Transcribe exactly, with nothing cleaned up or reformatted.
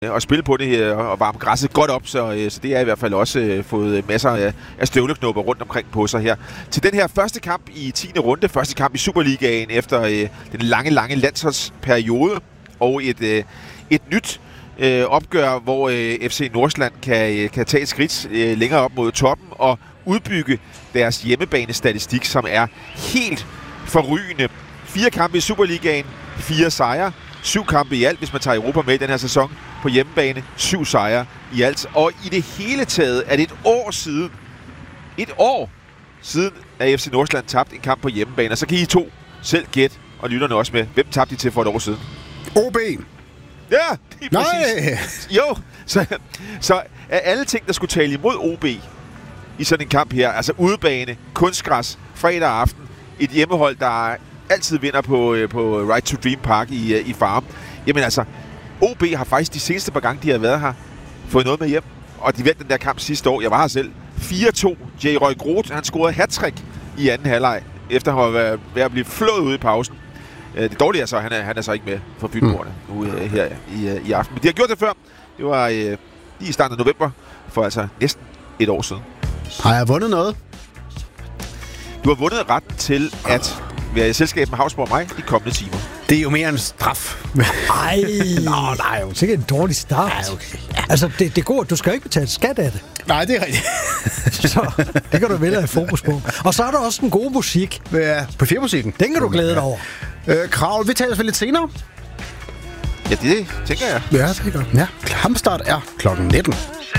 og spille på det her og varme græsset godt op, så, så det er i hvert fald også øh, fået masser af, af støvleknopper rundt omkring på sig her. Til den her første kamp i tiende runde, første kamp i Superligaen efter øh, den lange, lange landsholdsperiode, og et, øh, et nyt øh, opgør, hvor øh, F C Nordsjælland kan, øh, kan tage et skridt øh, længere op mod toppen og udbygge deres hjemmebanestatistik, som er helt forrygende. Fire kampe i Superligaen, fire sejre, syv kampe i alt, hvis man tager Europa med i den her sæson på hjemmebane, syv sejre i alt. Og i det hele taget er det et år siden, et år siden, at F C Nordsjælland tabte en kamp på hjemmebane. Og så kan I to selv gætte, og lytterne også med, hvem tabte de til for et år siden? O B. Ja, det er præcis. Nej! Jo, så, så af alle ting, der skulle tale imod O B i sådan en kamp her, altså udebane, kunstgræs, fredag aften, et hjemmehold, der altid vinder på, på Right to Dream Park i, i Farum. Jamen altså, O B har faktisk de seneste par gange, de har været her, fået noget med hjem. Og de vandt den der kamp sidste år. Jeg var her selv. fire to. J. Roy Groth, han scorede hat-trick i anden halvleg, efter at have været ved at blive flået ude i pausen. Det dårlige er så, han er, han er så ikke med for Fynboerne mm. nu her i, i aften. Men de har gjort det før. Det var øh, lige i starten af november, for altså næsten et år siden. Har jeg vundet noget? Du har vundet retten til at være i selskab med Havsborg og mig de kommende timer. Det er jo mere en straf. Ej, Nå, nej, jo. Sikkert en dårlig start. Ja, okay. Ja. Altså, det, det er godt. Du skal jo ikke betale skat af det. Nej, det er rigtigt. Så det kan du vælge at have fokus på. Og så er der også en god musik. Ja, på fire-musikken. Den kan du glæde dig over. Øh, Krav, vi taler lidt senere. Ja, det tænker jeg. Ja, det er godt. Ja, kampstart er klokken nitten.